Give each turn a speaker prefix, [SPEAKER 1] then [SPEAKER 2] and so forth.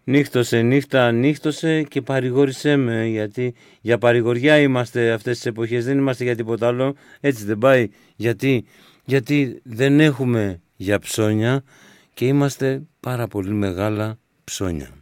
[SPEAKER 1] Νύχτωσε νύχτα, νύχτωσε και παρηγόρησέ με, γιατί για παρηγοριά είμαστε αυτές τις εποχές, δεν είμαστε για τίποτα άλλο, έτσι δεν πάει, γιατί δεν έχουμε για ψώνια και είμαστε πάρα πολύ μεγάλα ψώνια.